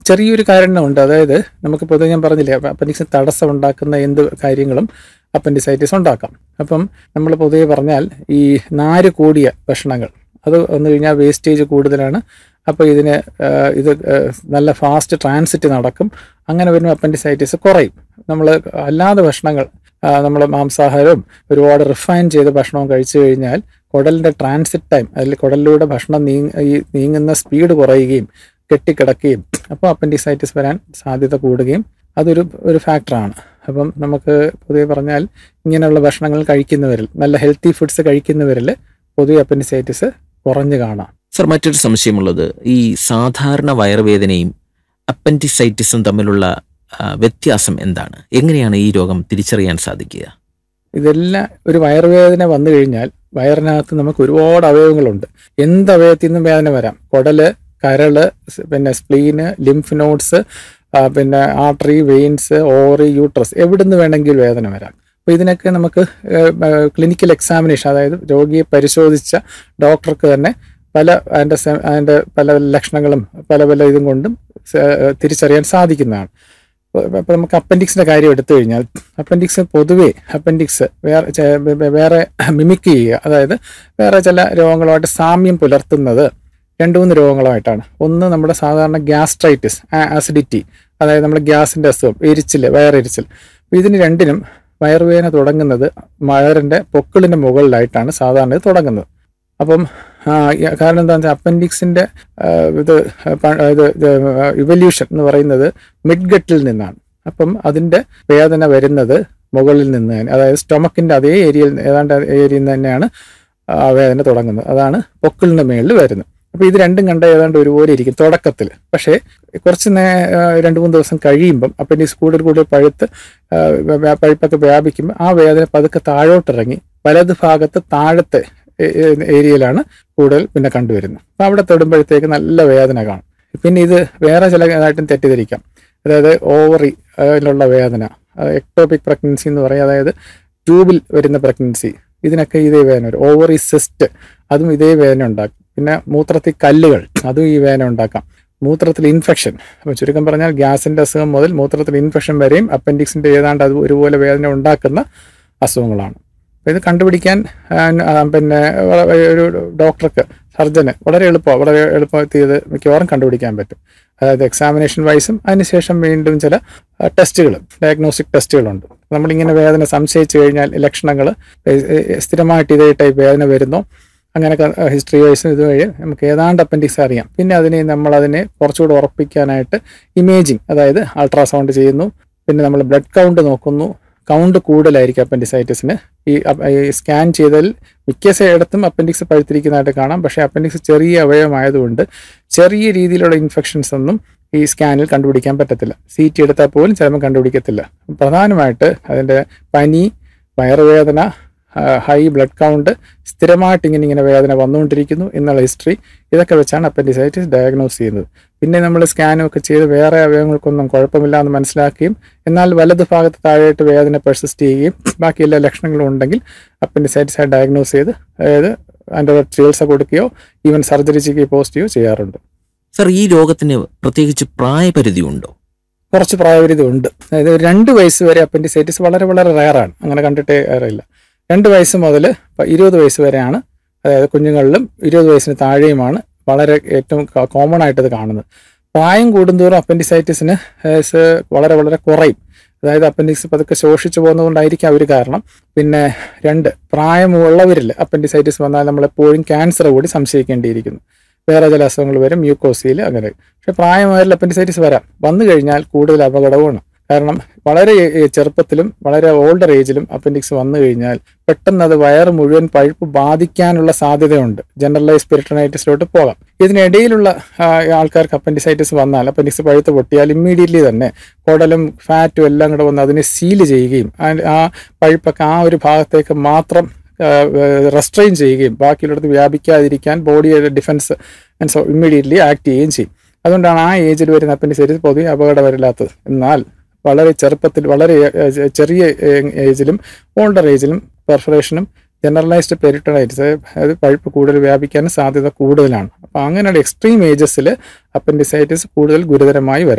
ചെറിയൊരു കാരണമുണ്ട്. അതായത് നമുക്ക് പൊതുവെ ഞാൻ പറഞ്ഞില്ലേ, അപ്പൻഡിക്സ് തടസ്സം ഉണ്ടാക്കുന്ന എന്ത് കാര്യങ്ങളും അപ്പൻഡിസൈറ്റിസ് ഉണ്ടാക്കാം. അപ്പം നമ്മൾ പൊതുവെ പറഞ്ഞാൽ ഈ നാര് കൂടിയ ഭക്ഷണങ്ങൾ അത് വന്നു കഴിഞ്ഞാൽ വേസ്റ്റേജ് കൂടുതലാണ്. അപ്പോൾ ഇത് നല്ല ഫാസ്റ്റ് ട്രാൻസിറ്റ് നടക്കും. അങ്ങനെ വരുമ്പോൾ അപ്പൻഡിസൈറ്റിസ് കുറയും. നമ്മൾ അല്ലാതെ ഭക്ഷണങ്ങൾ, നമ്മൾ മാംസാഹാരവും ഒരുപാട് റിഫൈൻ ചെയ്ത ഭക്ഷണവും കഴിച്ചു കഴിഞ്ഞാൽ കുടലിൻ്റെ ട്രാൻസിറ്റ് ടൈം, അതിൽ കുടലിലൂടെ ഭക്ഷണം നീങ്ങുന്ന സ്പീഡ് കുറയുകയും കെട്ടിക്കിടക്കുകയും അപ്പോൾ അപ്പൻഡിസൈറ്റിസ് വരാൻ സാധ്യത കൂടുകയും അതൊരു ഫാക്ടറാണ്. അപ്പം നമുക്ക് പൊതുവെ പറഞ്ഞാൽ ഇങ്ങനെയുള്ള ഭക്ഷണങ്ങൾ കഴിക്കുന്നവരിൽ, നല്ല ഹെൽത്തി ഫുഡ്സ് കഴിക്കുന്നവരിൽ പൊതുവെ അപ്പൻഡിസൈറ്റിസ് കുറഞ്ഞു കാണാം. സർ, മറ്റൊരു സംശയമുള്ളത്, ഈ സാധാരണ വയറുവേദനയും അപ്പൻഡിസൈറ്റിസും തമ്മിലുള്ള വ്യത്യാസം എന്താണ്? എങ്ങനെയാണ് ഈ രോഗം തിരിച്ചറിയാൻ സാധിക്കുക? ഇതെല്ലാം ഒരു വയറുവേദന വന്നു കഴിഞ്ഞാൽ വയറിനകത്ത് നമുക്ക് ഒരുപാട് അവയവങ്ങളുണ്ട്. എന്ത് അവയവത്തിൽ നിന്നും വേദന വരാം. കുടല്, കരള്, പിന്നെ സ്പ്ലീന്, ലിംഫ് നോഡ്സ്, പിന്നെ ആർട്ടറി, വെയിൻസ്, ഓറി, യൂട്രസ്, എവിടുന്ന് വേണമെങ്കിൽ വേദന വരാം. അപ്പോൾ ഇതിനൊക്കെ നമുക്ക് ക്ലിനിക്കൽ എക്സാമിനേഷൻ, അതായത് രോഗിയെ പരിശോധിച്ച ഡോക്ടർക്ക് തന്നെ അതിൻ്റെ പല ലക്ഷണങ്ങളും പല ഇതും കൊണ്ടും തിരിച്ചറിയാൻ സാധിക്കുന്നതാണ്. ഇപ്പോൾ നമുക്ക് അപ്പൻഡിക്സിൻ്റെ കാര്യം എടുത്തു കഴിഞ്ഞാൽ, പൊതുവെ അപ്പൻഡിക്സ് വേറെ മിമിക് ചെയ്യുക, അതായത് വേറെ ചില രോഗങ്ങളുമായിട്ട് സാമ്യം പുലർത്തുന്നത് 2-3 രോഗങ്ങളുമായിട്ടാണ്. ഒന്ന് നമ്മുടെ സാധാരണ ഗ്യാസ്ട്രൈറ്റിസ്, ആസിഡിറ്റി, അതായത് നമ്മുടെ ഗ്യാസിൻ്റെ അസുഖം, വയറെരിച്ചിൽ. ഇതിന് രണ്ടിനും വയറുവേദന തുടങ്ങുന്നത് വയറിൻ്റെ പൊക്കിളിൻ്റെ മുകളിലായിട്ടാണ് സാധാരണ ഇത് തുടങ്ങുന്നത്. അപ്പം കാരണം എന്താണെന്ന് വെച്ചാൽ അപ്പൻഡിക്സിൻ്റെ ഇവല്യൂഷൻ എന്ന് പറയുന്നത് മിഡ്ഗട്ടിൽ നിന്നാണ്. അപ്പം അതിൻ്റെ വേദന വരുന്നത് മുകളിൽ നിന്ന് തന്നെ, അതായത് സ്റ്റൊമക്കിൻ്റെ അതേ ഏരിയയിൽ തന്നെയാണ് വേദന തുടങ്ങുന്നത്. അതാണ് പൊക്കിളിൻ്റെ മേളിൽ വരുന്നത്. അപ്പോൾ ഇത് രണ്ടും കണ്ട ഏതാണ്ട് ഒരുപോലെ ഇരിക്കും തുടക്കത്തിൽ. പക്ഷേ കുറച്ച് 2-3 ദിവസം കഴിയുമ്പം അപ്പൻഡിക്സ് കൂടുതൽ പഴുപ്പൊക്കെ വ്യാപിക്കുമ്പോൾ ആ വേദന പതുക്കെ താഴോട്ടിറങ്ങി വലത് ഭാഗത്ത് താഴത്തെ ഏരിയയിലാണ് കൂടുതൽ പിന്നെ കണ്ടുവരുന്നത്. അപ്പോൾ അവിടെ തൊടുമ്പോഴത്തേക്ക് നല്ല വേദന കാണും. പിന്നെ ഇത് വേറെ ചില ഇതായിട്ടും തെറ്റിദ്ധരിക്കാം. അതായത് ഓവറി അതിലുള്ള വേദന, എക്ടോപിക് പ്രഗ്നൻസി എന്ന് പറയും, അതായത് ട്യൂബിൽ വരുന്ന പ്രഗ്നൻസി, ഇതിനൊക്കെ ഇതേ വേദന വരും. ഓവറി സിസ്റ്റ്, അതും ഇതേ വേദന ഉണ്ടാക്കും. പിന്നെ മൂത്രത്തിൽ കല്ലുകൾ, അതും ഈ വേദന ഉണ്ടാക്കാം. മൂത്രത്തിൽ ഇൻഫെക്ഷൻ, അപ്പോൾ ചുരുക്കം പറഞ്ഞാൽ ഗ്യാസിൻ്റെ അസുഖം മുതൽ മൂത്രത്തിൽ ഇൻഫെക്ഷൻ വരെയും അപ്പൻഡിക്സിൻ്റെ ഏതാണ്ട് അത് ഒരുപോലെ വേദന ഉണ്ടാക്കുന്ന അസുഖങ്ങളാണ്. അപ്പോൾ ഇത് കണ്ടുപിടിക്കാൻ പിന്നെ ഒരു ഡോക്ടർക്ക്, സർജന് വളരെ എളുപ്പത്തിൽ ഇത് മിക്കവാറും കണ്ടുപിടിക്കാൻ പറ്റും. അതായത് എക്സാമിനേഷൻ വൈസും അതിനുശേഷം വീണ്ടും ചില ഡയഗ്നോസ്റ്റിക് ടെസ്റ്റുകളുണ്ട്. നമ്മളിങ്ങനെ വേദന സംശയിച്ചു കഴിഞ്ഞാൽ ലക്ഷണങ്ങൾ സ്ഥിരമായിട്ട് ഇതേ ടൈപ്പ് വേദന വരുന്നോ, അങ്ങനെയൊക്കെ ഹിസ്റ്ററി വൈസും ഇതുവഴി നമുക്ക് ഏതാണ്ട് അപ്പൻഡിക്സ് അറിയാം. പിന്നെ നമ്മളതിനെ കുറച്ചുകൂടി ഉറപ്പിക്കാനായിട്ട് ഇമേജിങ്, അതായത് അൾട്രാസൗണ്ട് ചെയ്യുന്നു. പിന്നെ നമ്മൾ ബ്ലഡ് കൗണ്ട് നോക്കുന്നു. കൗണ്ട് കൂടുതലായിരിക്കും അപ്പൻഡിസൈറ്റിസിന്. ഈ സ്കാൻ ചെയ്താൽ മിക്ക ഇടത്തും അപ്പൻഡിക്സ് പഴുത്തിരിക്കുന്നതായിട്ട് കാണാം. പക്ഷേ അപ്പൻഡിക്സ് ചെറിയ അവയവമായതുകൊണ്ട് ചെറിയ രീതിയിലുള്ള ഇൻഫെക്ഷൻസ് ഒന്നും ഈ സ്കാനിൽ കണ്ടുപിടിക്കാൻ പറ്റത്തില്ല. CT എടുത്താൽ പോലും ചിലപ്പോൾ കണ്ടുപിടിക്കത്തില്ല. പ്രധാനമായിട്ട് അതിൻ്റെ പനി, വയറുവേദന, ഹൈ ബ്ലഡ് കൗണ്ട്, സ്ഥിരമായിട്ട് ഇങ്ങനെ വേദന വന്നുകൊണ്ടിരിക്കുന്നു എന്നുള്ള ഹിസ്റ്ററി, ഇതൊക്കെ വെച്ചാണ് അപ്പൻഡിസൈറ്റിസ് ഡയഗ്നോസ് ചെയ്യുന്നത്. പിന്നെ നമ്മൾ സ്കാനും ഒക്കെ ചെയ്ത് വേറെ അവയവങ്ങൾക്കൊന്നും കുഴപ്പമില്ല എന്ന് മനസ്സിലാക്കുകയും എന്നാൽ വലത് ഭാഗത്ത് താഴെയായിട്ട് വേദന പെർസിസ്റ്റ് ചെയ്യുകയും ബാക്കി എല്ലാ ലക്ഷണങ്ങളും ഉണ്ടെങ്കിൽ അപ്പൻഡിസൈറ്റിസ് ഡയഗ്നോസ് ചെയ്ത്, അതായത് അതിൻ്റെ ചികിത്സ കൊടുക്കുകയോ ഈവൻ സർജറി ചെയ്യുകയോ പോസ്റ്റുകയോ ചെയ്യാറുണ്ട്. സർ, ഈ രോഗത്തിന് പ്രത്യേകിച്ച് പ്രായപരിധി ഉണ്ടോ? കുറച്ച് പ്രായപരിധി ഉണ്ട്. അതായത് 2 വയസ്സ് വരെ അപ്പൻഡിസൈറ്റിസ് വളരെ റയറാണ്, അങ്ങനെ കണ്ടിട്ടേ അറിയില്ല. 2 വയസ്സ് മുതൽ 20 വയസ്സ് വരെയാണ്, അതായത് കുഞ്ഞുങ്ങളിലും 20 വയസ്സിന് താഴെയുമാണ് ഏറ്റവും കോമൺ ആയിട്ടത് കാണുന്നത്. പ്രായം കൂടുന്തോറും അപ്പൻഡിസൈറ്റിസിന് വളരെ കുറയും. അതായത് അപ്പൻഡിക്സ് പതുക്കെ ശോഷിച്ചു പോകുന്നതുകൊണ്ടായിരിക്കും ഒരു കാരണം. പിന്നെ 2, പ്രായമുള്ളവരിൽ അപ്പൻഡിസൈറ്റിസ് വന്നാൽ നമ്മളെപ്പോഴും ക്യാൻസർ കൂടി സംശയിക്കേണ്ടിയിരിക്കുന്നു. വേറെ ചില അസുഖങ്ങൾ വരും, മ്യൂക്കോസിയിൽ, അങ്ങനെ. പക്ഷേ പ്രായമായവരിൽ അപ്പൻഡിസൈറ്റിസ് വന്നു കഴിഞ്ഞാൽ കൂടുതൽ അപകടവുമാണ്. കാരണം വളരെ ചെറുപ്പത്തിലും വളരെ ഓൾഡർ ഏജിലും അപ്പൻഡിക്സ് വന്നു കഴിഞ്ഞാൽ പെട്ടെന്ന് അത് വയറ് മുഴുവൻ പഴുപ്പ് ബാധിക്കാനുള്ള സാധ്യതയുണ്ട്. ജനറലൈസ് പെരിട്ടോണൈറ്റിസിലോട്ട് പോകാം. ഇതിനിടയിലുള്ള ആൾക്കാർക്ക് അപ്പൻഡിസൈറ്റിസ് വന്നാൽ, അപ്പൻഡിക്സ് പഴുത്ത് പൊട്ടിയാൽ ഇമ്മീഡിയറ്റ്ലി തന്നെ കുടലും ഫാറ്റും എല്ലാം കൂടെ വന്ന് അതിനെ സീൽ ചെയ്യുകയും ആ പഴുപ്പൊക്കെ ആ ഒരു ഭാഗത്തേക്ക് മാത്രം റെസ്ട്രെയിൻ ചെയ്യുകയും ബാക്കിയുള്ളിടത്ത് വ്യാപിക്കാതിരിക്കാൻ ബോഡിയുടെ ഡിഫൻസ് ഇമ്മീഡിയറ്റ്ലി ആക്ട് ചെയ്യുകയും ചെയ്യും. അതുകൊണ്ടാണ് ആ ഏജിൽ വരുന്ന അപ്പൻഡിസൈറ്റിസ് പൊതുവെ അപകടമില്ലാത്തത്. എന്നാൽ വളരെ ചെറുപ്പത്തിൽ, വളരെ ചെറിയ ഏജിലും ഓൾഡർ ഏജിലും പെർഫറേഷനും ജനറലൈസ്ഡ് പെരിട്ടോണൈറ്റിസ്, അതായത് പഴുപ്പ് കൂടുതൽ വ്യാപിക്കാൻ സാധ്യത കൂടുതലാണ്. അപ്പോൾ അങ്ങനെയുള്ള എക്സ്ട്രീം ഏജസിൽ അപ്പൻഡിസൈറ്റിസ് കൂടുതൽ ഗുരുതരമായി വരാം.